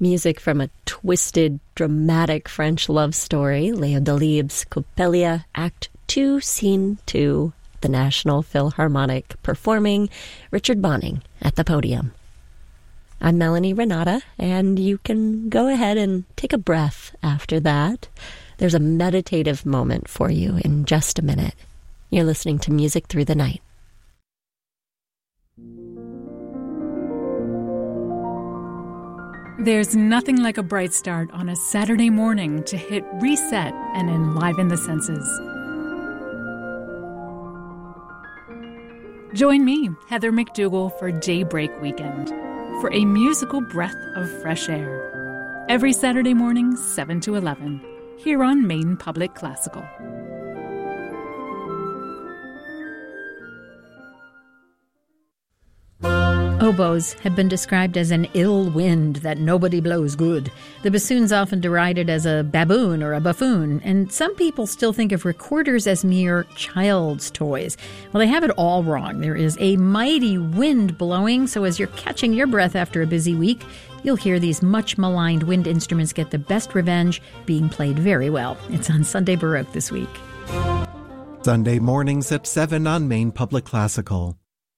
Music from a twisted, dramatic French love story, Léo Delibes' Coppelia, Act 2, Scene 2, the National Philharmonic performing Richard Bonning at the podium. I'm Melanie Renata, and you can go ahead and take a breath after that. There's a meditative moment for you in just a minute. You're listening to Music Through the Night. There's nothing like a bright start on a Saturday morning to hit reset and enliven the senses. Join me, Heather McDougall, for Daybreak Weekend, for a musical breath of fresh air. Every Saturday morning, 7 to 11, here on Maine Public Classical. Oboes have been described as an ill wind that nobody blows good. The bassoon's often derided as a baboon or a buffoon, and some people still think of recorders as mere child's toys. Well, they have it all wrong. There is a mighty wind blowing, so as you're catching your breath after a busy week, you'll hear these much-maligned wind instruments get the best revenge, being played very well. It's on Sunday Baroque this week. Sunday mornings at 7 on Maine Public Classical.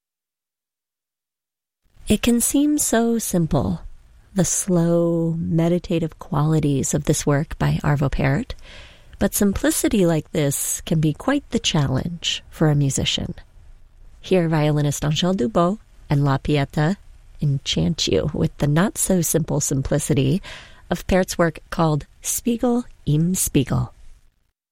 It can seem so simple, the slow, meditative qualities of this work by Arvo Pärt, but simplicity like this can be quite the challenge for a musician. Here, violinist Angèle Dubos and La Pieta enchant you with the not-so-simple simplicity of Pärt's work called Spiegel im Spiegel.